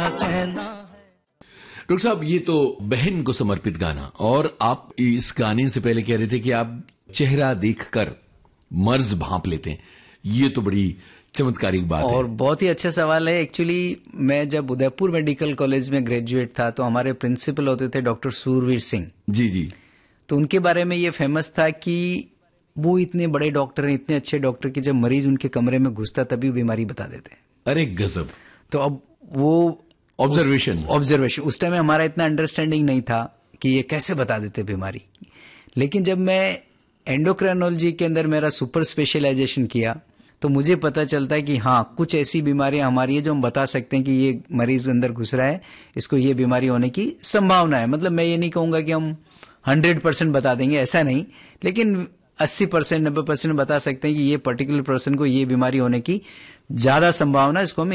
कहना है। डॉक्टर साहब, ये तो बहन को समर्पित गाना, और आप इस गाने से पहले कह रहे थे कि आप चेहरा देखकर मर्ज भांप लेते हैं। ये तो बड़ी चमत्कारिक बात है और बहुत ही अच्छा सवाल है। एक्चुअली मैं जब उदयपुर मेडिकल कॉलेज में ग्रेजुएट था तो हमारे प्रिंसिपल होते थे डॉक्टर सूरवीर सिंह जी जी। तो उनके बारे में ये फेमस था कि वो इतने बड़े डॉक्टर हैं, इतने अच्छे डॉक्टर कि जब मरीज उनके कमरे में घुसता तभी बीमारी बता देते। अरे गजब। तो अब वो ऑब्जर्वेशन उस टाइम में हमारा इतना अंडरस्टैंडिंग नहीं था कि ये कैसे बता देते बीमारी। लेकिन जब मैं एंडोक्राइनोलॉजी के अंदर मेरा सुपर स्पेशलाइजेशन किया तो मुझे पता चलता है कि हाँ, कुछ ऐसी बीमारियां हमारी है जो हम बता सकते हैं कि ये मरीज अंदर घुस रहा है, इसको ये बीमारी होने की संभावना है। मतलब मैं ये नहीं कहूंगा कि हम 100% बता देंगे, ऐसा नहीं, लेकिन 80% 90% बता सकते हैं कि ये पर्टिकुलर पर्सन को ये बीमारी होने की ज्यादा संभावना है, इसको हम